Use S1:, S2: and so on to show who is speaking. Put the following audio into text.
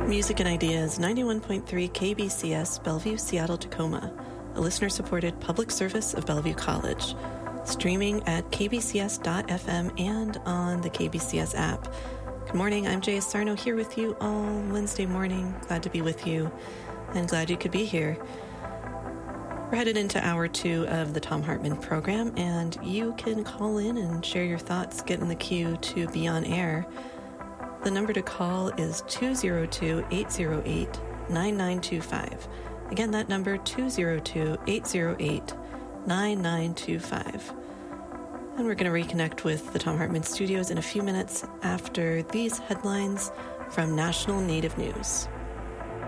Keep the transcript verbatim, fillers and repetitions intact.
S1: Music and Ideas, ninety-one point three K B C S, Bellevue, Seattle, Tacoma, a listener-supported public service of Bellevue College. Streaming at k b c s dot f m and on the K B C S app. Good morning, I'm Jay Sarno here with you all Wednesday morning. Glad to be with you and glad you could be here. We're headed into hour two of the Thom Hartmann program, and you can call in and share your thoughts, get in the queue to be on air. The number to call is two oh two, eight oh eight, nine nine two five. Again, that number, two oh two, eight oh eight, nine nine two five. And we're going to reconnect with the Thom Hartmann studios in a few minutes after these headlines from National Native News.